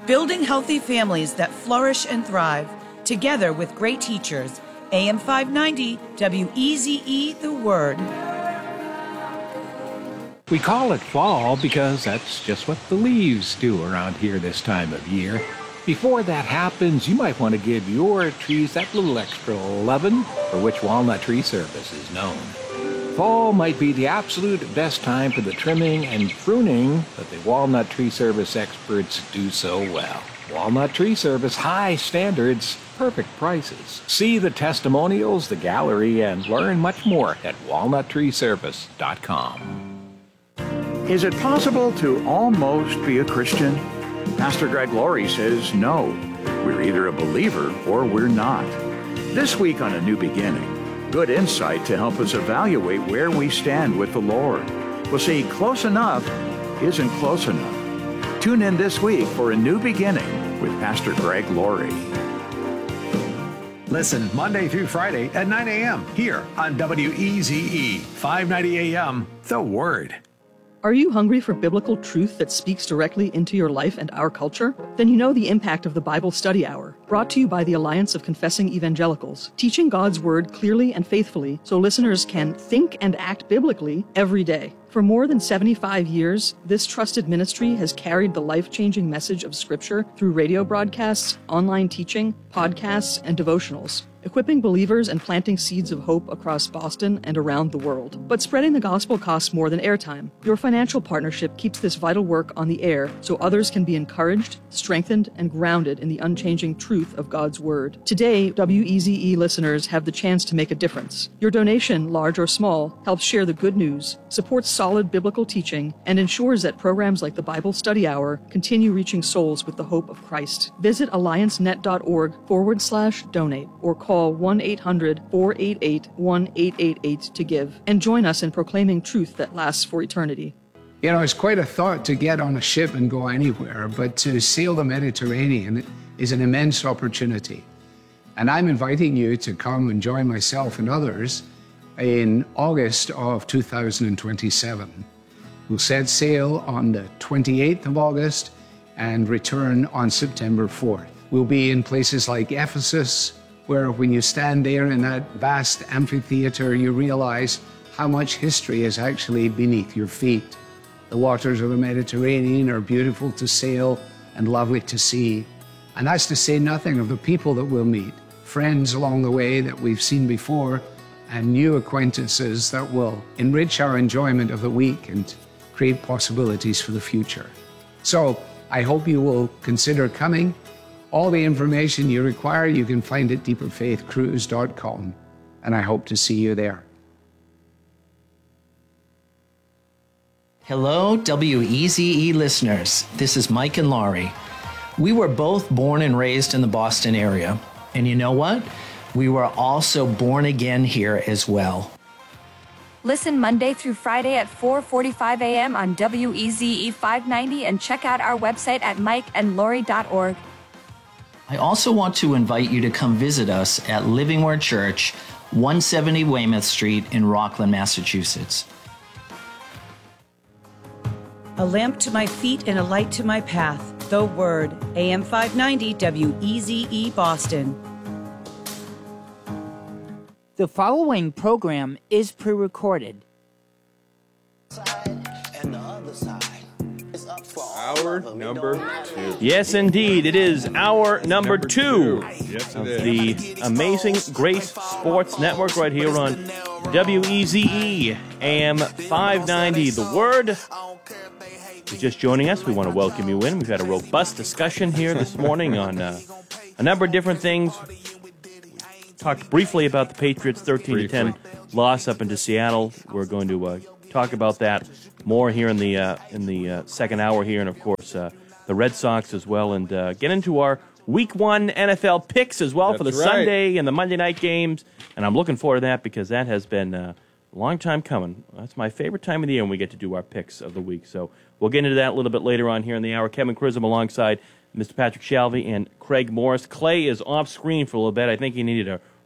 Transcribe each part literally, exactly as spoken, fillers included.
Building healthy families that flourish and thrive, together with great teachers. A M five ninety, W E Z E, The Word. We call it fall because that's just what the leaves do around here this time of year. Before that happens, you might want to give your trees that little extra lovin', for which Walnut Tree Service is known. Fall might be the absolute best time for the trimming and pruning, but the Walnut Tree Service experts do so well. Walnut Tree Service, high standards, perfect prices. See the testimonials, the gallery, and learn much more at walnut tree service dot com. Is it possible to almost be a Christian? Pastor Greg Laurie says no. We're either a believer or we're not. This week on A New Beginning, good insight to help us evaluate where we stand with the Lord. We'll see close enough isn't close enough. Tune in this week for A New Beginning with Pastor Greg Laurie. Listen Monday through Friday at nine a.m. here on W E Z E, five ninety A M, The Word. Are you hungry for biblical truth that speaks directly into your life and our culture? Then you know the impact of the Bible Study Hour, brought to you by the Alliance of Confessing Evangelicals, teaching God's Word clearly and faithfully so listeners can think and act biblically every day. For more than seventy-five years, this trusted ministry has carried the life-changing message of Scripture through radio broadcasts, online teaching, podcasts, and devotionals, equipping believers and planting seeds of hope across Boston and around the world. But spreading the gospel costs more than airtime. Your financial partnership keeps this vital work on the air so others can be encouraged, strengthened, and grounded in the unchanging truth of God's Word. Today, W E Z E listeners have the chance to make a difference. Your donation, large or small, helps share the good news, supports solid biblical teaching, and ensures that programs like the Bible Study Hour continue reaching souls with the hope of Christ. Visit alliancenet.org forward slash donate or call one eight hundred four eight eight one eight eight eight to give and join us in proclaiming truth that lasts for eternity. You know, it's quite a thought to get on a ship and go anywhere, but to sail the Mediterranean is an immense opportunity. And I'm inviting you to come and join myself and others in August of two thousand twenty-seven. We'll set sail on the twenty-eighth of August and return on September fourth. We'll be in places like Ephesus, where when you stand there in that vast amphitheater, you realize how much history is actually beneath your feet. The waters of the Mediterranean are beautiful to sail and lovely to see. And that's to say nothing of the people that we'll meet, friends along the way that we've seen before, and new acquaintances that will enrich our enjoyment of the week and create possibilities for the future. So I hope you will consider coming. All the information you require, you can find at deeper faith cruise dot com, and I hope to see you there. Hello, W E Z E listeners. This is Mike and Laurie. We were both born and raised in the Boston area, and you know what? We were also born again here as well. Listen Monday through Friday at four forty-five a.m. on W E Z E five ninety and check out our website at mike and laurie dot org. I also want to invite you to come visit us at Living Word Church, one seventy Weymouth Street in Rockland, Massachusetts. A lamp to my feet and a light to my path. The Word. A M five ninety W E Z E Boston. The following program is pre-recorded. Hour number two. Yes, indeed. It is hour number, Number two, two. Yes, it of is. the amazing Grace Sports Network right here on W E Z E, A M five ninety. The Word. If you're just joining us, we want to welcome you in. We've had a robust discussion here this morning on uh, a number of different things. Talked briefly about the Patriots' thirteen to ten loss up into Seattle. We're going to uh, talk about that more here in the uh, in the uh, second hour here, and of course uh, the Red Sox as well, and uh, get into our Week One N F L picks as well. That's for the right. Sunday and the Monday night games. And I'm looking forward to that because that has been uh, a long time coming. That's my favorite time of the year when we get to do our picks of the week. So we'll get into that a little bit later on here in the hour. Kevin Chisholm alongside Mister Patrick Shalvey and Craig Morris. Clay is off screen for a little bit. I think he needed a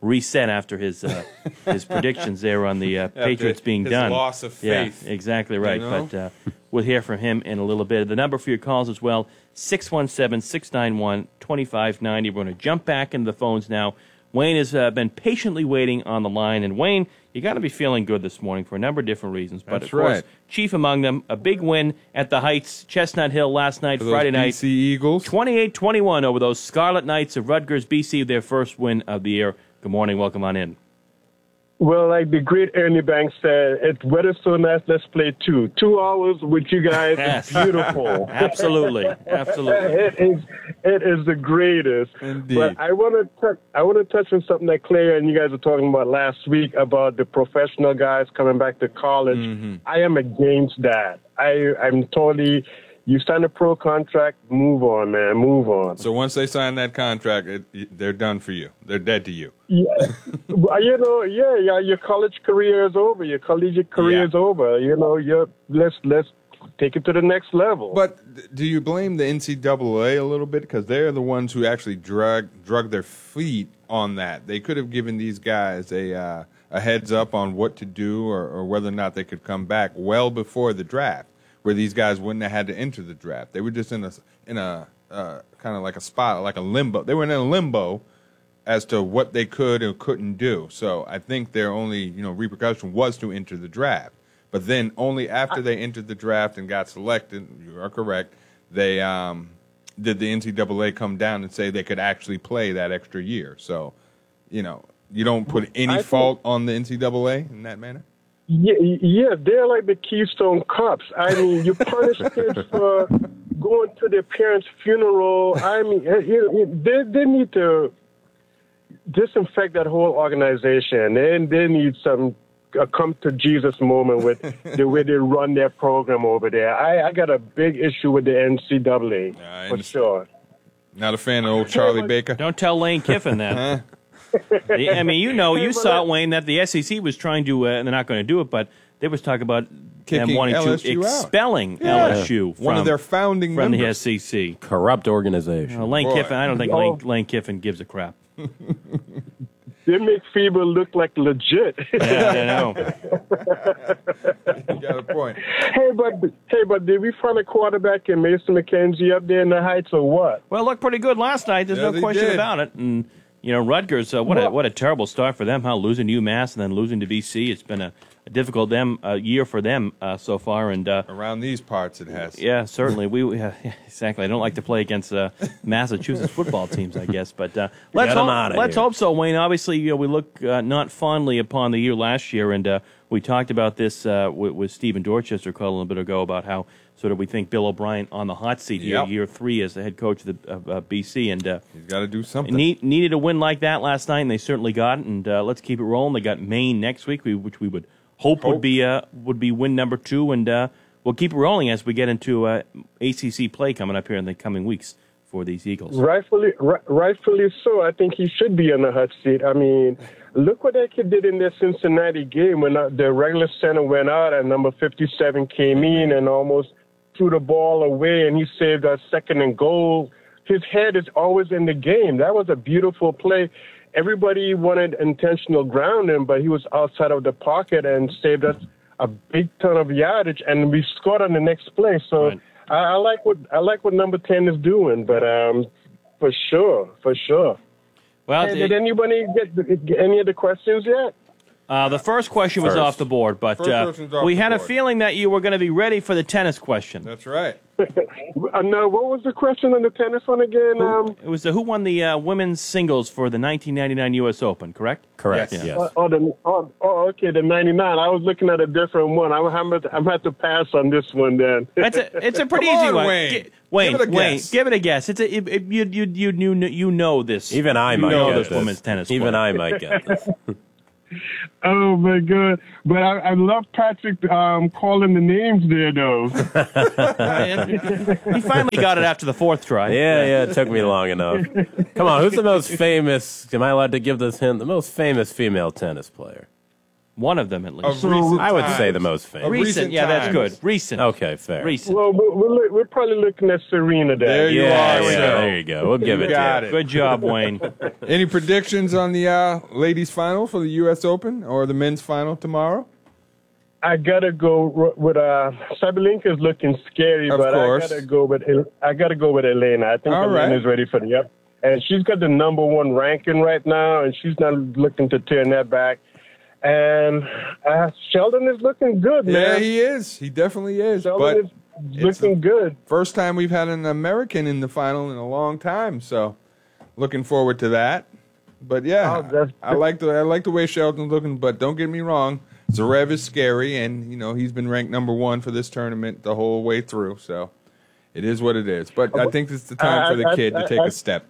reset after his uh, his predictions there on the uh, Patriots being his done. loss of faith. Yeah, exactly right. You know? But uh, we'll hear from him in a little bit. The number for your calls as well, six one seven, six nine one, two five nine zero. We're going to jump back into the phones now. Wayne has uh, been patiently waiting on the line. And, Wayne, you got to be feeling good this morning for a number of different reasons. But, That's of course, right. chief among them, a big win at the Heights, Chestnut Hill last night, For those Friday night. B C Eagles. twenty-eight twenty-one over those Scarlet Knights of Rutgers, B C, their first win of the year. Good morning. Welcome on in. Well, like the great Ernie Banks said, it's weather's so nice, let's play two. Two hours with you guys Yes. is beautiful. Absolutely. Absolutely. It is, it is the greatest. Indeed. But I want to touch, I want to touch on something that Claire and you guys were talking about last week about the professional guys coming back to college. Mm-hmm. I am against that. I, I'm totally. You sign a pro contract, move on, man, move on. So once they sign that contract, it, they're done for you. They're dead to you. Yeah, Well, you know, yeah, yeah. Your college career is over. Your collegiate career Yeah. is over. You know, you're let's let's take it to the next level. But do you blame the N C double A a little bit? Because they're the ones who actually drug drug their feet on that. They could have given these guys a uh, a heads up on what to do or, or whether or not they could come back well before the draft, where these guys wouldn't have had to enter the draft. They were just in a in a uh, kind of like a spot, like a limbo. They were in a limbo as to what they could or couldn't do. So I think their only you know repercussion was to enter the draft. But then only after they entered the draft and got selected, you are correct, they um, did the N C double A come down and say they could actually play that extra year. So, you know, you don't put any I think- fault on the N C double A in that manner? Yeah, yeah, they're like the Keystone Cops. I mean, you punish kids for going to their parents' funeral. I mean, eh, you know, they they need to disinfect that whole organization. They they need some a come to Jesus moment with the way they run their program over there. I, I got a big issue with the N C double A I for understand. sure. Not a fan of old Charlie Baker? Don't tell Lane Kiffin that. I mean, you know, you saw, Wayne, that the S E C was trying to, uh, and they're not going to do it, but they was talking about them Kicking wanting L S to U out. expelling Yeah. L S U from, One of their founding from the members. S E C. Corrupt organization. Uh, Lane Boy. Kiffin, I don't think Oh. Lane, Lane Kiffin gives a crap. They make FIBA look like legit. Yeah, I know. You got a point. Hey, but hey, but did we find a quarterback in Mason McKenzie up there in the Heights or what? Well, it looked pretty good last night. There's Yeah, no they question did. about it. And, you know, Rutgers, uh, what a what a terrible start for them, huh? Losing to UMass and then losing to B C. It's been a, a difficult them uh, year for them uh, so far. And uh, Around these parts, it has. yeah, certainly. We we- yeah, exactly. I don't like to play against uh, Massachusetts football teams, I guess. But uh, let's Get 'em hope, outta let's here. hope so, Wayne. Obviously, you know, we look uh, not fondly upon the year last year, and uh, we talked about this uh, with, with Stephen Dorchester called a little bit ago about how sort of we think Bill O'Brien on the hot seat here, Yep. year three as the head coach of, the, of uh, B C, and uh, He's got to do something. need, needed a win like that last night, and they certainly got it. And uh, let's keep it rolling. They got Maine next week, we, which we would hope, would Hope. be uh, would be win number two, and uh, we'll keep it rolling as we get into uh, A C C play coming up here in the coming weeks for these Eagles. Rightfully, ri- rightfully so. I think he should be on the hot seat. I mean, look what that kid did in their Cincinnati game when uh, the regular center went out and number fifty-seven came in and almost threw the ball away, and he saved us second and goal. His head is always in the game. That was a beautiful play. Everybody wanted intentional grounding, but he was outside of the pocket and saved us a big ton of yardage, and we scored on the next play. So Right. I, I like what I like what number ten is doing, but um, for sure, for sure. Well, Hey, did anybody get, get any of the questions yet? uh, the first question was First. off the board, but First uh, question's off we the had a board. feeling that you were going to be ready for the tennis question. That's right. Uh, no, what was the question on the tennis one again? Um, It was the, who won the uh, women's singles for the nineteen ninety-nine U S Open, correct? Correct. Yes. Yes. oh, oh, the, oh, oh, okay, the ninety-nine. I was looking at a different one. I'm, I'm, I'm going to have to pass on this one then. That's a, it's a pretty Come easy on, one. Wayne. Gi- Wayne, Give it a Wayne, guess. give it a guess. It's a, it, it, you, you, you, you, you know this. Even I you might know get this this. women's tennis. Even player. I might get this. Oh, my God. But I, I love Patrick um, calling the names there, though. He finally got it after the fourth try. Yeah, yeah, it took me long enough. Come on, who's the most famous, am I allowed to give this hint? The most famous female tennis player. One of them, at least. Of recent I would times. say the most famous. Of Recent, recent yeah, that's times. good. Recent. Okay, fair. Recent. Well, we're, we're, we're probably looking at Serena there. There you Yeah, are. yeah, so. there you go. We'll give You it got to it. you. Good job, Wayne. Any predictions on the uh, ladies' final for the U S Open or the men's final tomorrow? I gotta go ro- with uh Sabalenka's looking scary, Of but course. I gotta go with El- I gotta go with Elena. I think All Elena's right. ready for the up, and she's got the number one ranking right now, and she's not looking to turn that back. And uh, Sheldon is looking good, man. Yeah, he is. He definitely is. Sheldon but is looking good. First time we've had an American in the final in a long time, so looking forward to that. But yeah, Oh, that's- I like the I like the way Sheldon's looking. But don't get me wrong, Zverev is scary, and you know he's been ranked number one for this tournament the whole way through. So it is what it is. But I think it's the time for the I- kid I- to take I- a step.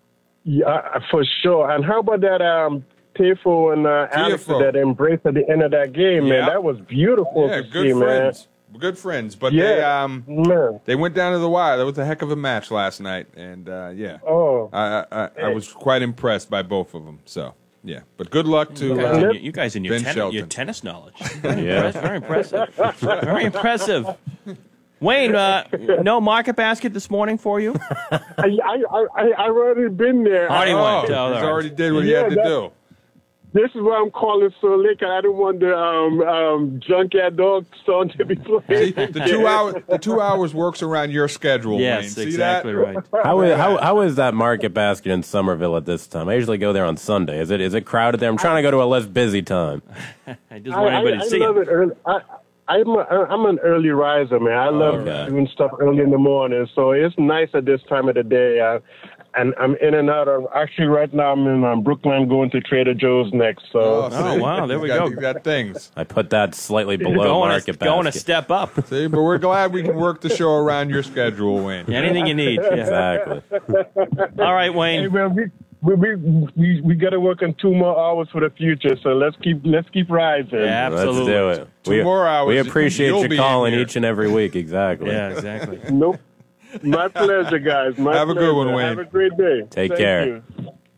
Yeah, for sure. And how about that um Tiafoe and uh, Alex Tiafoe. that embrace at the end of that game, man? Yeah. That was beautiful Yeah, to good see, man. friends. Good friends. But they Yeah, um man. they went down to the wire. That was a heck of a match last night, and uh, yeah, Oh, I, I I was quite impressed by both of them. So yeah, but good luck to You guys, uh, and your, you guys and your, Ben ten- Shelton. your tennis knowledge. Yeah. Very impressive. Very impressive. Wayne, uh, no market basket this morning for you? I, I, I, I already been there. Already Oh, went. he's Oh, all right. already did what he Yeah, had to that- do. This is why I'm calling so late. 'Cause I didn't want the um, um, Junkyard Dog song to be played. See, the two hour the two hours works around your schedule. Yes, Wayne. See exactly that? right. How is, how, how is that market basket in Somerville at this time? I usually go there on Sunday. Is it is it crowded there? I'm trying to go to a less busy time. I just I, want I, everybody to I see love it. it early. I, I'm, a, I'm an early riser, man. I love Okay. doing stuff early in the morning, so it's nice at this time of the day. Uh, and I'm in and out of. Actually, right now I'm in um, Brooklyn, going to Trader Joe's next. So. Oh, Oh, see? wow, there He's we got, go. He's got things. I put that slightly below Going, market a, going a basket. step up. See, but we're glad we can work the show around your schedule, Wayne. Anything you need. Yeah. Exactly. All right, Hey, Wayne. well, we we we we, we got to work on two more hours for the future. So let's keep let's keep rising. Yeah, absolutely. Let's do it. Two we, more hours, We appreciate you'll you be in calling here. each and every week. Exactly. Yeah, exactly. Nope. My pleasure, guys. My Have a good pleasure. one, Wayne. Have a great day. Take Thank care. you.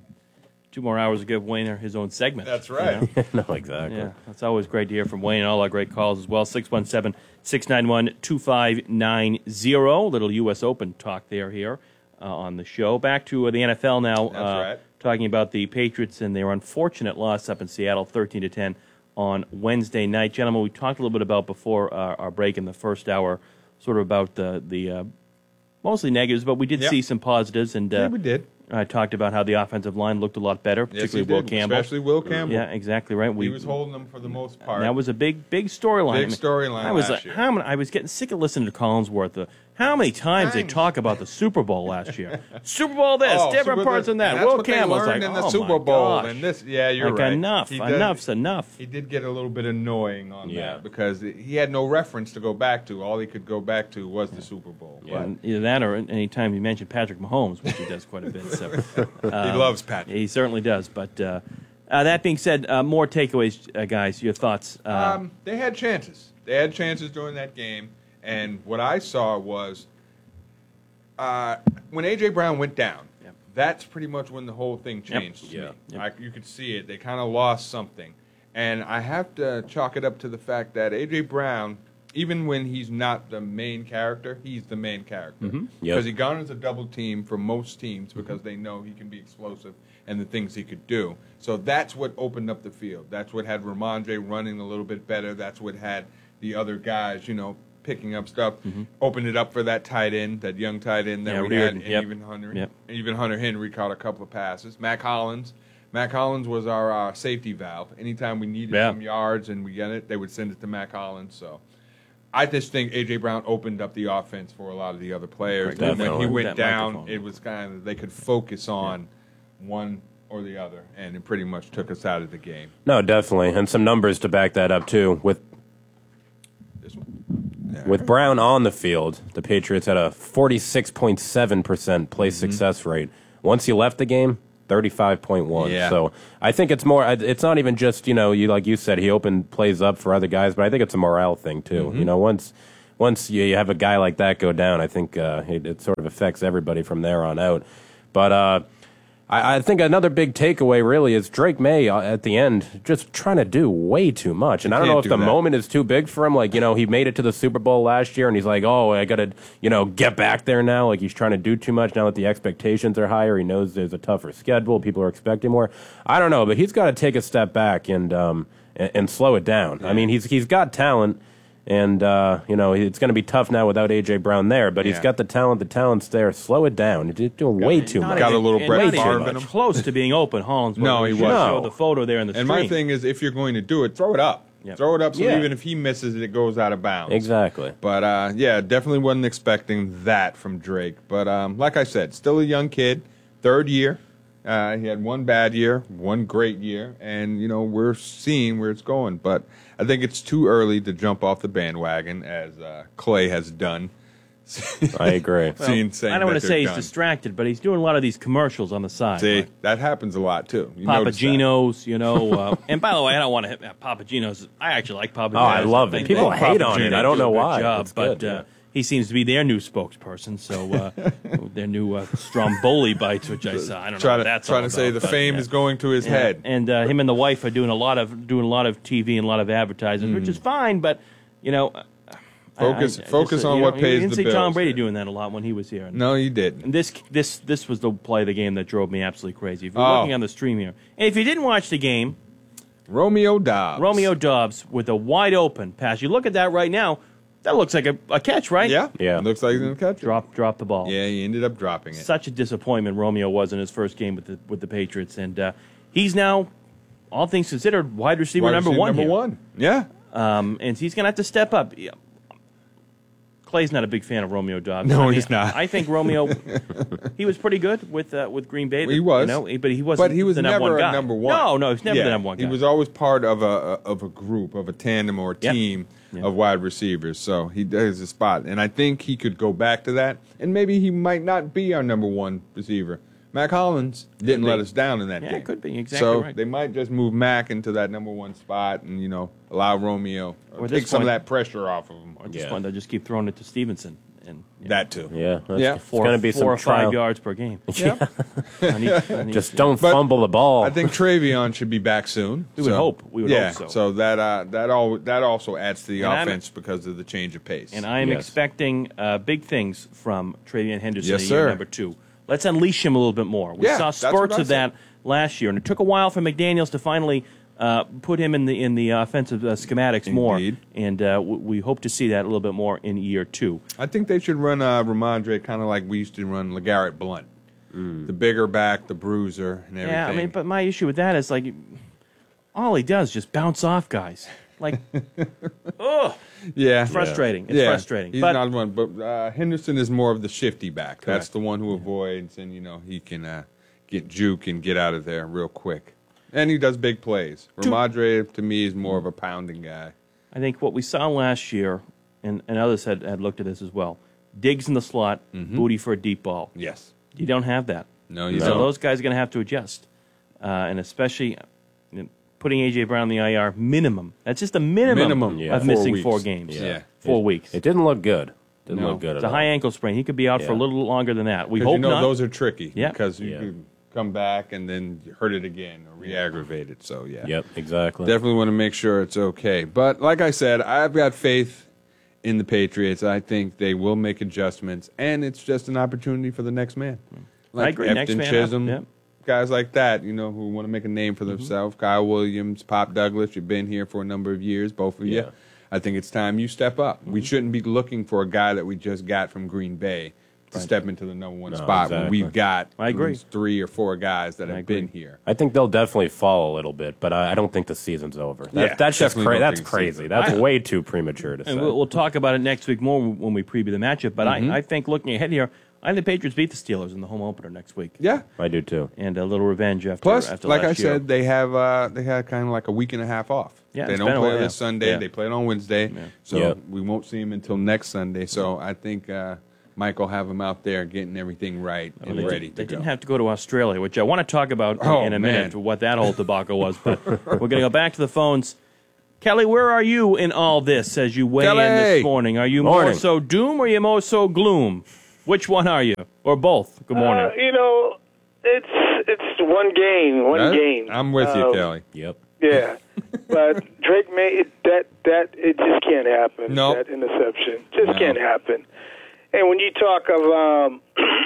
Two more hours to give Wayne his own segment. That's you right. know? No, exactly. Yeah, that's always great to hear from Wayne and all our great calls as well. six one seven, six nine one, two five nine zero. Little U S Open talk there here uh, on the show. Back to uh, the N F L now. That's uh, right. Talking about the Patriots and their unfortunate loss up in Seattle, thirteen to ten on Wednesday night. Gentlemen, we talked a little bit about before our, our break in the first hour, sort of about the, the uh, mostly negatives, but we did Yep. see some positives. And uh, Yeah, we did. I talked about how the offensive line looked a lot better, Yes, he particularly Will did, Campbell. especially Will Campbell. Yeah, exactly right. He was holding them for the most part. And that was a big, big storyline. Big I mean, storyline I was last like, year. how many? I was getting sick of listening to Collinsworth. Uh, how many times they Dang. talk about the Super Bowl last year? Super Bowl this, Oh, different Super- parts than that. That's Will what they Campbell's learned like, in the oh Super my Bowl, gosh. and this, yeah, you're Like, right. enough, He does- enough's enough. He did get a little bit annoying on Yeah. that because he had no reference to go back to. All he could go back to was the Super Bowl. Yeah, and either that or any time you mention Patrick Mahomes, which he does quite a bit. So, But he um, loves Patrick. He certainly does. But uh, uh, that being said, uh, more takeaways, uh, guys. Your thoughts? Uh, Um, they had chances. They had chances during that game, and what I saw was uh, when A J. Brown went down. Yep. That's pretty much when the whole thing changed. to Yeah. me. Yep. I, you could see it. They kind of lost something, and I have to chalk it up to the fact that A J. Brown, even when he's not the main character, he's the main character Mm-hmm. because Yep. he garners a double team for most teams because they know he can be explosive and the things he could do. So that's what opened up the field. That's what had Ramondre running a little bit better. That's what had the other guys, you know, picking up stuff. Opened it up for that tight end, that young tight end that Yeah, we Reardon. had, and Yep. even Hunter, Yep. and even Hunter Henry caught a couple of passes. Mac Hollins. Mac Hollins was our uh, safety valve. Anytime we needed Yeah. some yards and we get it, they would send it to Mac Hollins. So I just think A J. Brown opened up the offense for a lot of the other players. Correct. And when he Definitely. went That down, microphone. it was kind of they could focus on one or the other, and it pretty much took us out of the game. No, definitely, and some numbers to back that up too. With This one. with Brown on the field, the Patriots had a forty-six point seven percent play Mm-hmm. success rate. Once he left the game, thirty-five point one. Yeah. So I think it's more. It's not even just you know you like you said he opened plays up for other guys, but I think it's a morale thing too. Mm-hmm. You know, once once you, you have a guy like that go down, I think uh, it, it sort of affects everybody from there on out. But uh, I, I think another big takeaway really is Drake May uh, at the end just trying to do way too much. And You I don't know can't if the do that. moment is too big for him. Like, you know, he made it to the Super Bowl last year and he's like, oh, I got to, you know, get back there now. Like he's trying to do too much now that the expectations are higher. He knows there's a tougher schedule. People are expecting more. I don't know, but he's got to take a step back and um, and, and slow it down. I mean, he's he's got talent. And, uh, you know, it's going to be tough now without A J. Brown there, but he's Yeah. got the talent. The talent's there. Slow it down. You're doing way too much. Got a little and Brett not even Favre in him. close to being open. Hollinsworth. No, he We should wasn't. show the photo there in the And stream. my thing is, if you're going to do it, throw it up. Yep. Throw it up so Yeah. even if he misses it, it goes out of bounds. Exactly. But, uh, yeah, definitely wasn't expecting that from Drake. But um, like I said, still a young kid, third year. Uh, he had one bad year, one great year, and, you know, we're seeing where it's going. But I think it's too early to jump off the bandwagon, as uh, Clay has done. I agree. Well, Seeing- saying I don't want that to they're say he's done. distracted, but he's doing a lot of these commercials on the side. See, like that happens a lot, too. You notice that. Papagino's, you know. Uh, and by the way, I don't want to hit uh, Papagino's. I actually like Papagino's. Oh, I love it. think People that hate on it. Papagino I don't do a know good why. Job, It's but good, yeah. uh, he seems to be their new spokesperson. So uh, their new uh, Stromboli bites, which I saw. I don't know Try what to, that's trying all to say about, the but, fame yeah. is going to his Yeah. head. And uh, him and the wife are doing a lot of doing a lot of T V and a lot of advertising, which is fine. But you know, uh, Focus- I- I focus just, uh, on you what know, pays You didn't the see Tom bills. Brady doing that a lot when he was here. No, you didn't. And this this this was the play of the game that drove me absolutely crazy. If you're Oh. looking on the stream here, and if you didn't watch the game, Romeo Dobbs. Romeo Dobbs with a wide open pass. You look at that right now. That looks like a, a catch, right? Yeah. Yeah. Looks like he's going to catch it. Drop drop the ball. Yeah, he ended up dropping it. Such a disappointment Romeo was in his first game with the with the Patriots, and uh, he's now, all things considered, wide receiver Wide number receiver one. Number here. one. Yeah. Um, and he's going to have to step up. Yeah. Clay's not a big fan of Romeo Dobbs. No, I mean, he's not. I think Romeo, he was pretty good with uh, with Green Bay. He was. you know, but he wasn't. But he was the number never one guy. a number one. No, no, he's never Yeah, the number one guy. He was always part of a of a group, of a tandem or a Yep. team Yep. of wide receivers. So he does a spot, and I think he could go back to that. And maybe he might not be our number one receiver. Mac Hollins didn't be. let us down in that Yeah, game. it could be. Exactly So right. they might just move Mac into that number one spot, and you know allow Romeo Or at take this some point- of that pressure off of him. Or just Yeah. want to just keep throwing it to Stevenson and you know, That too. Yeah. That's, Yeah. It's four, going to be four some or five trial. yards per game. Yeah. On each- on each- Just don't But fumble the ball. I think Travion should be back soon. We would So- hope. We would yeah, hope so. So that uh, that all that also adds to the And I'm- offense because of the change of pace. And I am Yes. expecting uh, big things from Travion Henderson Yes, in year sir. number two. Let's unleash him a little bit more. We Yeah, saw that's what spurts I of said. that last year, and it took a while for McDaniels to finally uh, put him in the in the offensive uh, schematics more. Indeed. And uh, w- we hope to see that a little bit more in year two. I think they should run uh, Ramondre kind of like we used to run LeGarrette Blunt, the bigger back, the bruiser, and everything. Yeah, I mean, but my issue with that is like all he does is just bounce off guys. Like, oh, yeah, frustrating. It's yeah. frustrating. He's But- not one, but uh, Henderson is more of the shifty back. That's Correct. the one who avoids, and you know he can uh, get juke and get out of there real quick. And he does big plays. Ramondre to me is more of a pounding guy. I think what we saw last year, and, and others had, had looked at this as well, Diggs in the slot, booty for a deep ball. Yes. You don't have that. No, you so don't. those guys are going to have to adjust. Uh, and especially you know, putting A J. Brown in the I R, minimum. That's just a minimum, Minimum, yeah. of Four missing weeks. four games. Yeah. Four It- weeks. It didn't look good. Didn't No. look good It's at a all. high ankle sprain. He could be out for a Yeah. little longer than that. We 'Cause hope you know not. those are tricky Yeah. because you Yeah. could come back and then hurt it again or re-aggravate it. So yeah, Yep, exactly. definitely want to make sure it's okay. But like I said, I've got faith in the Patriots. I think they will make adjustments, and it's just an opportunity for the next man. Like agree. Next Efton man up. Chisholm, Yep. guys like that, you know, who want to make a name for themselves. Kyle Williams, Pop Douglas, you've been here for a number of years, both of you. Yeah. I think it's time you step up. We shouldn't be looking for a guy that we just got from Green Bay to step into the number one No, spot when exactly. we've got I at agree. least three or four guys that I have agree. been here. I think they'll definitely fall a little bit, but I, I don't think the season's over. That, Yeah, that's just definitely cra- don't that's think it's crazy. over. That's I- way too premature to say. And we'll, we'll talk about it next week more when we preview the matchup. But I, I think looking ahead here, I think the Patriots beat the Steelers in the home opener next week. Yeah. I do too. And a little revenge after Plus, after like I last year. said, they have uh, they had kind of like a week and a half off. Yeah, they it's don't been a play while, this yeah. Sunday. Yeah. They played on Wednesday, Yeah. so Yep. we won't see him until next Sunday. So I think uh, Mike will have him out there getting everything right and they ready did, they to didn't go. have to go to Australia, which I want to talk about Oh, in a man. minute, what that whole debacle was. But we're going to go back to the phones. Kelly, where are you in all this as you weigh Kelly! in this morning? Are you more Morning. so doom or are you more so gloom? Which one are you? Or both? Good morning. Uh, you know, it's it's one game, one That- game. I'm with you, Um, Kelly. Yep. Yeah, but Drake May, it, that that it just can't happen. No. That interception just No. can't happen. And when you talk of um,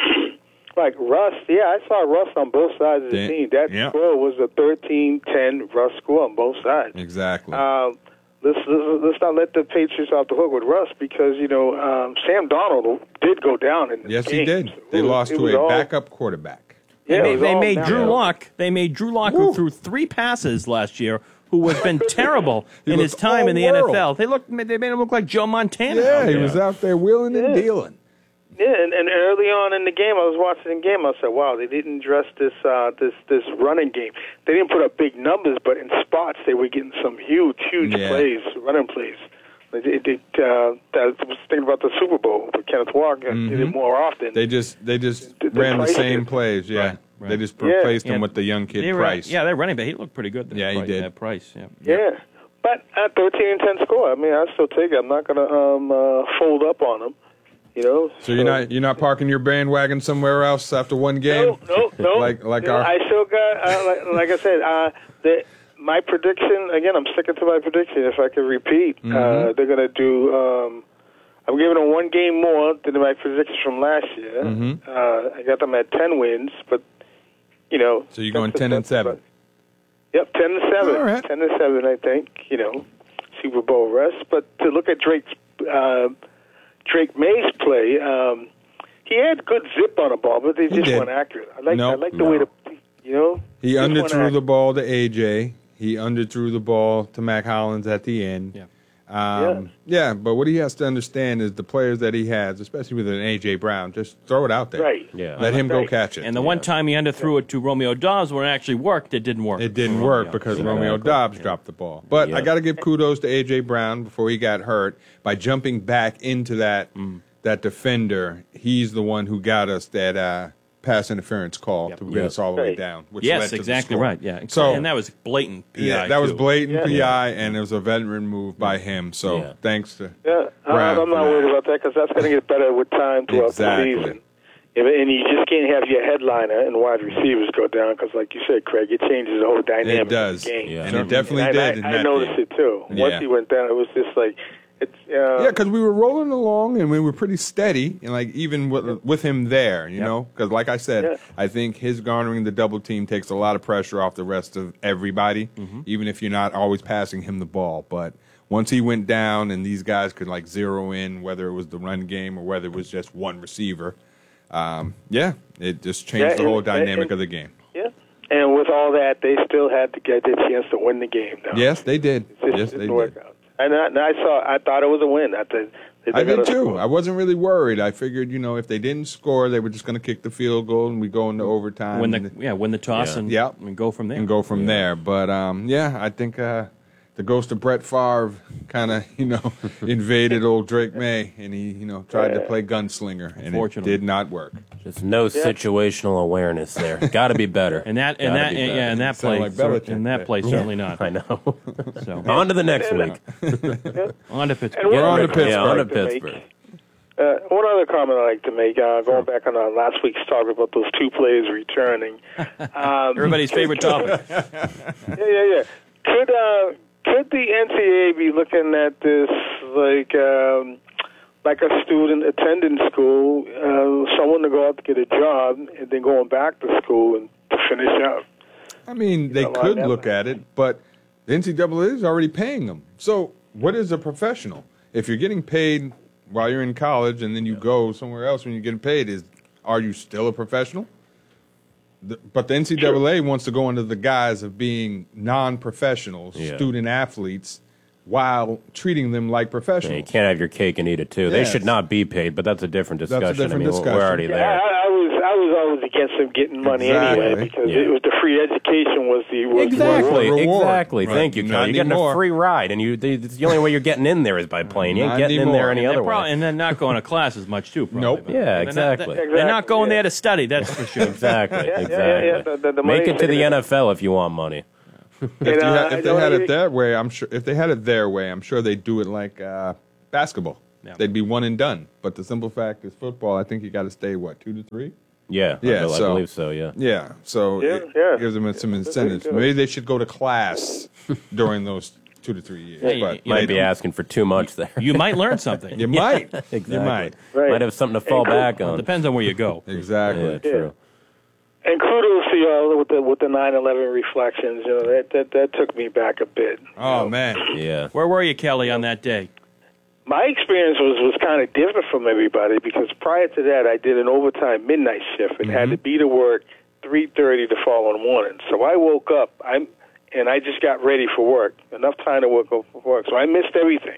like Russ, yeah, I saw Russ on both sides of the Dan- team. That yeah. score was a thirteen ten Russ score on both sides. Exactly. Um, let's, let's let's not let the Patriots off the hook with Russ because you know um, Sam Donald did go down in this yes, game. he did. They It was- lost it to was a all- backup quarterback. Yeah, they it was they all made down. Drew Lock. They made Drew Lock, who threw three passes last year, who has been terrible He in his looked time in the all N F world. L. They look. They made him look like Joe Montana. Yeah, out he there. was out there wheeling and dealing. Yeah, and, and early on in the game, I was watching the game. I said, "Wow, they didn't dress this uh, this this running game. They didn't put up big numbers, but in spots they were getting some huge, huge Yeah. plays, running plays." It, it, it, uh, I was thinking about the Super Bowl, but Kenneth Walker did it Mhm. more often. They just they just The- the ran the Price same did. plays. Yeah, Right, they just Yeah. replaced him Yeah. with the young kid They were- Price. Yeah, they're running back. He looked pretty good. That Yeah, he Price, did. That Price. Yeah. Yeah, but at thirteen and ten score, I mean, I still take it. I'm not going to um, uh, fold up on them. You know. So you're not you're not parking your bandwagon somewhere else after one game? No, no, no. like like Yeah, our I still got, uh, like, like I said, uh, the, my prediction, again, I'm sticking to my prediction. If I could repeat, uh, Mhm. they're going to do, um, I'm giving them one game more than my predictions from last year. Mhm. Uh, I got them at ten wins, but, you know. So you're going that's- ten and that's seven. Yep, ten and seven. All right. ten and seven, I think, you know, Super Bowl rest. But to look at Drake's, uh, Drake May's play, um, he had good zip on the ball, but they He just did. weren't accurate. I like, I Nope. like the No. way the, you know. He just weren't underthrew accurate. the ball to A J. He underthrew the ball to Mac Hollins at the end. Yeah. Um, yeah. But what he has to understand is the players that he has, especially with an A J Brown, just throw it out there. Right. Yeah. Let him go Right. catch it. And the one time he underthrew it to Romeo Dobbs, where it actually worked, it didn't work. It didn't for work Romeo. because So- Romeo Dobbs dropped the ball. But Yeah. I got to give kudos to A J Brown before he got hurt by jumping back into that Mm. that defender. He's the one who got us that uh, pass interference call Yep. to get Yep. us all the way Right. down. Which led Yes, to the exactly score. right. Yeah. So and that was blatant P I. yeah, that was too. blatant Yeah. P I, and it was a veteran move by him. So Yeah. thanks to Yeah, Brown I'm for not that. worried about that because that's going to get better with time throughout Exactly. the season. If- And you just can't have your headliner and wide receivers go down because, like you said, Craig, it changes the whole dynamic It does, of the game. Yeah. and it definitely And did. I, in I, that I noticed game. it too. Once Yeah. he went down, it was just like it's. Uh, Yeah, because we were rolling along and we were pretty steady, and like even with, with him there, you Yep. know, because like I said, Yeah. I think his garnering the double team takes a lot of pressure off the rest of everybody, Mm-hmm. even if you're not always passing him the ball. But once he went down and these guys could like zero in, whether it was the run game or whether it was just one receiver, um, yeah, it just changed Yeah, the whole and- dynamic and- of the game. yeah. And with all that, they still had to get the chance to win the game. Though. Yes, they did. It just Yes, didn't they work did. out. And I, and I saw, I thought it was a win. I, thought they I got did a too. score. I wasn't really worried. I figured, you know, if they didn't score, they were just going to kick the field goal and we go into overtime. Win the and, yeah, win the toss Yeah. and, Yep. and go from there. and go from there. But um, yeah, I think uh, the ghost of Brett Favre kind of, you know, invaded old Drake May, and he, you know, tried to play gunslinger, and it Unfortunately. did not work. Just no situational awareness there. Got to be better. And that and Gotta that be and, better. yeah, and that Sound play like Belichick in that there. play certainly not. I know. So On to the next And, uh, week. on to And Pittsburgh. one We're on other to comment Yeah, I'd on to like to make, Pittsburgh. Uh, one other comment I'd like to make, uh, going back on uh, last week's talk about those two players returning. Um, Everybody's favorite topic. yeah, yeah, yeah. Could uh, could the N C A A be looking at this like um, like a student attending school, uh, someone to go out to get a job, and then going back to school and to finish up? I mean, they know, could like that. look at it, but the N C double A is already paying them. So what is a professional? If you're getting paid while you're in college and then you go somewhere else when you're getting paid, is are you still a professional? The, but the N C double A wants to go under the guise of being non-professionals, Yeah. student athletes, while treating them like Yeah, professionals. you can't have your cake and eat it too. They Yes. should not be paid, but that's a different That's a discussion. different I mean, discussion. we're already Yeah, there. I, I was I was always against them getting money Exactly. anyway because Yeah. it was the free education was the was Exactly, reward. exactly. Right. Thank you, Not Kelly. You're getting anymore. a free ride, and you the, it's the only way you're getting in there is by playing. You ain't Not getting in anymore. there any And other they're prob- way. and they're not going to class as much too. Probably. Nope. But Yeah, they're not- exactly. They're, they're not going Exactly, there to study. That's for sure. Exactly, Yeah, yeah, exactly. yeah, yeah. The- the- the Make money it to the taken- N F L if you want money. If, And, you uh, ha- I if they don't had even- it that way, I'm sure. If they had it their way, I'm sure they'd do it like uh, basketball. Yeah. They'd be one and done. But the simple fact is, football. I think you got to stay what two to three. Yeah, I yeah. bel- I so, believe so, yeah. Yeah, so Yeah, it yeah. gives them some incentives. good. Maybe they should go to class during those two to three years. Hey, but you Might they be don't. asking for too much there. You might learn something. You might. Exactly. You might. Right. Might have something to fall Hey, back Well, it on. depends on where you go. Exactly. Yeah, true. And kudos to y'all with the with the nine eleven reflections. You know that that that took me back a bit. Oh man. Yeah. Where were you, Kelly, on that day? My experience was, was kind of different from everybody because prior to that, I did an overtime midnight shift and had to be to work three thirty the following morning. So I woke up, I'm, and I just got ready for work. Enough time to work up for work, so I missed everything.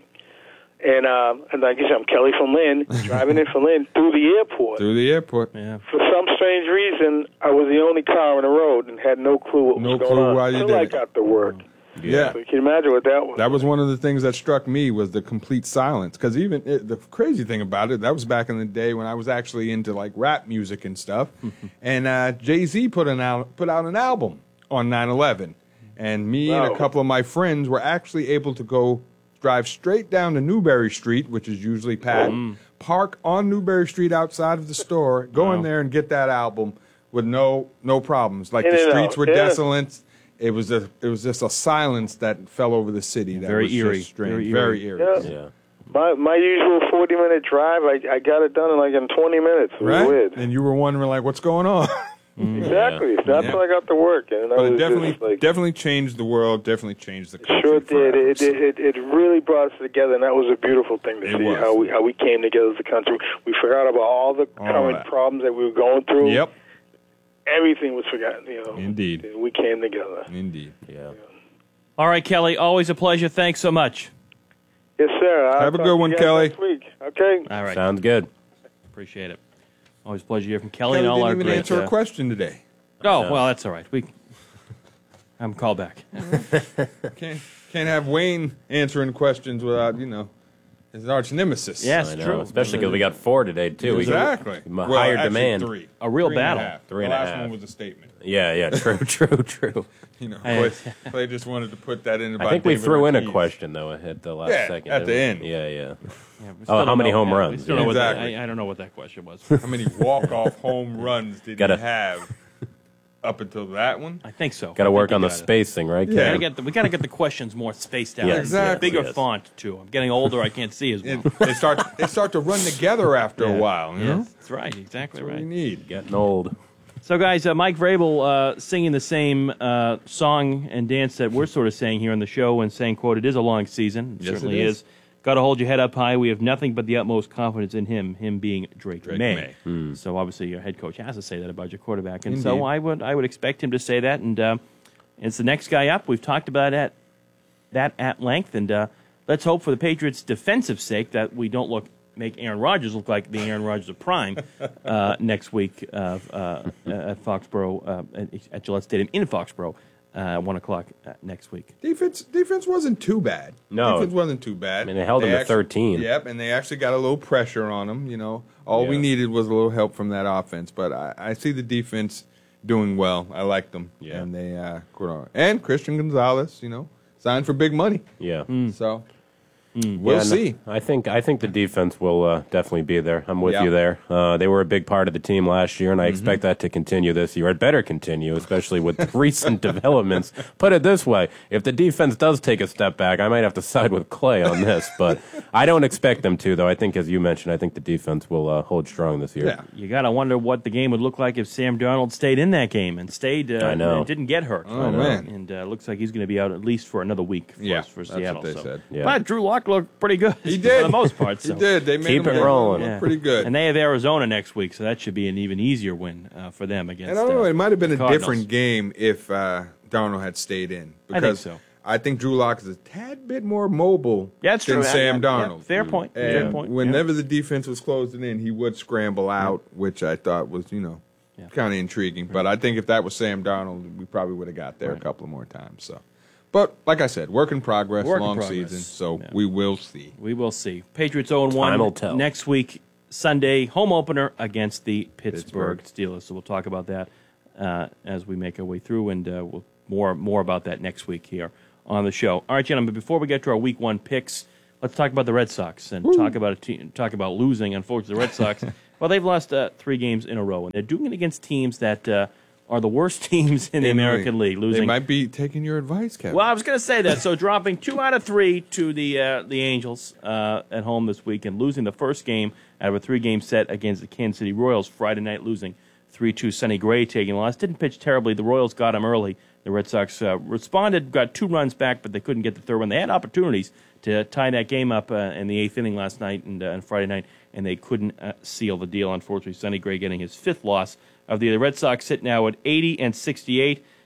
And um, and like I said, I'm Kelly from Lynn, driving in from Lynn through the airport. Through the airport. Yeah. For some strange reason, I was the only car on the road and had no clue what No was going clue on why you until did I it. got to work. Yeah. So you can imagine what that was. That was one of the things that struck me was the complete silence. Because even it, the crazy thing about it, that was back in the day when I was actually into like rap music and stuff. And uh, Jay-Z put an al- put out an album on nine eleven, and me and a Wow. couple of my friends were actually able to go drive straight down to Newberry Street, which is usually packed, park on Newberry Street outside of the store, go in there and get that album with no no problems. Like In the and streets out, were yeah. desolate. It was a it was just a silence that fell over the city. That Very was eerie. just strange. Very Very eerie. eerie. Yeah. Yeah. My my usual forty minute drive, I I got it done in like in twenty minutes. It was Right? weird. And you were wondering like, what's going on? Exactly. That's Yeah. when I got to work, and I But was it definitely just like, definitely changed the world. Definitely changed the country. sure did. forever, It, so. it it it really brought us together, and that was a beautiful thing to It see was. how we how we came together as a country. We forgot about all the All current that. problems that we were going through. Yep. Everything was forgotten. You know. Indeed. And we came together. Indeed. Yeah. All right, Kelly, always a pleasure. Thanks so much. Yes, sir. I'll Have a talk good to one, you guys Kelly. Next week. Okay. All right. Sounds good. Appreciate it. Always a pleasure to hear from Kelly, Kelly and all didn't our even great. answer uh, a question today. Oh, well, that's all right. We I'm called back. Can't can't have Wayne answering questions without you know his arch nemesis. Yes, I know, true. especially because we got four today, too. We got Exactly. a Well, higher actually demand. Three. A real Three and battle. half. Three and the a last half. one was a statement. Yeah, yeah, true, true, true. You know, Hey. Clay, Clay just wanted to put that in. I About think we David threw in a Ortiz. question, though, at the last Yeah, second. at didn't the we? end. Yeah, yeah. Yeah, we Oh, still how don't many know- home yeah, we runs? still know what that- Exactly. I, I don't know what that question was. How many walk-off home runs did Gotta- he have up until that one? I think so. Got to I work think on we the got it. spacing, right, We Yeah. gotta Ken? get the, we got to get the questions more spaced out. Yes, Exactly. Bigger yes. font too. I'm getting older. I can't see as well. It, they start they start to run together after Yeah. a while. You know, Yes, that's right. Exactly that's what right. you need. Getting old. So, guys, uh, Mike Vrabel uh, singing the same uh, song and dance that we're sort of saying here on the show and saying, quote, it is a long season. It Yes, it certainly is. is. Got to hold your head up high. We have nothing but the utmost confidence in him, him being Drake, Drake May. May. So, obviously, your head coach has to say that about your quarterback. And Indeed. so I would I would expect him to say that. And uh, it's the next guy up. We've talked about that, that at length. And uh, let's hope for the Patriots' defensive sake that we don't look make Aaron Rodgers look like the Aaron Rodgers of prime uh, next week uh, uh, at Foxborough, uh, at, at Gillette Stadium in Foxborough, uh, one o'clock uh, next week. Defense defense wasn't too bad. No. defense wasn't too bad. I mean, they held them to actually- thirteen. Yep, and they actually got a little pressure on them. You know, all we Yeah. needed was a little help from that offense. But I, I see the defense doing well. I like them. Yeah. and they uh, and Christian Gonzalez, you know, signed for big money. Yeah. So we'll Yeah, no, see. I think I think the defense will uh, definitely be there. I'm with Yeah. you there. Uh, they were a big part of the team last year, and I expect that to continue this year. It better continue, especially with the recent developments. Put it this way: if the defense does take a step back, I might have to side with Clay on this, but I don't expect them to. Though I think, as you mentioned, I think the defense will uh, hold strong this year. Yeah. You got to wonder what the game would look like if Sam Darnold stayed in that game and stayed. Uh, I know. and didn't get hurt. Oh, man. And uh, looks like he's going to be out at least for another week. For, Yeah, us, for that's Seattle. what they so. said. Yeah. But Drew Lock looked pretty good. He for did the most part. He So. did. They made Keep him it look rolling. Yeah. pretty good. And they have Arizona next week, so that should be an even easier win uh, for them against. And I don't know, uh, it might have been a Cardinals. different game if uh, Darnold had stayed in. I think Because so. I think Drew Lock is a tad bit more mobile Yeah, that's than true. Sam Yeah, yeah. Darnold. Fair point. And Fair point. whenever the defense was closing in, he would scramble out, which I thought was, you know, Yeah. kind of intriguing. But I think if that was Sam Darnold, we probably would have got there a couple of more times. So, but like I said, work in progress, Work in long progress. season. So Yeah. we will see. We will see. Patriots oh and one Time will tell. next week, Sunday, home opener against the Pittsburgh, Pittsburgh. Steelers. So we'll talk about that uh, as we make our way through, and uh, we'll more more about that next week here on the show. All right, gentlemen. Before we get to our Week One picks, let's talk about the Red Sox and talk about a team, talk about losing. Unfortunately, the Red Sox Well, they've lost uh, three games in a row, and they're doing it against teams that uh, are the worst teams in the American League. Losing. They might be taking your advice, Kevin. Well, I was going to say that. So dropping two out of three to the uh, the Angels uh, at home this week, and losing the first game out of a three-game set against the Kansas City Royals Friday night, losing three two. Sonny Gray taking a loss. Didn't pitch terribly. The Royals got him early. The Red Sox uh, responded, got two runs back, but they couldn't get the third one. They had opportunities to tie that game up uh, in the eighth inning last night and, uh, and Friday night, and they couldn't uh, seal the deal. Unfortunately, Sonny Gray getting his fifth loss of the year. The Red Sox sit now at eighty and sixty-eight.